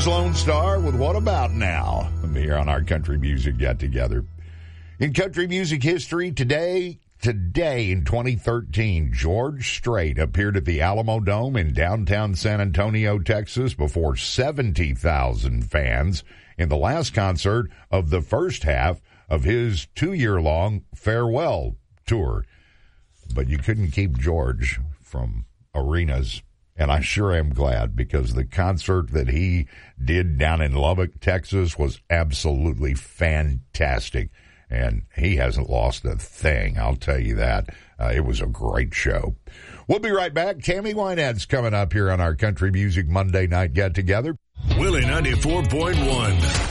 Lone Star with What About Now? Here on our Country Music Get Together. In country music history today in 2013, George Strait appeared at the Alamo Dome in downtown San Antonio, Texas, before 70,000 fans in the last concert of the first half of his 2-year-long farewell tour. But you couldn't keep George from arenas. And I sure am glad, because the concert that he did down in Lubbock, Texas was absolutely fantastic. And he hasn't lost a thing, I'll tell you that. It was a great show. We'll be right back. Tammy Wynette's coming up here on our Country Music Monday Night Get Together. Willie 94.1.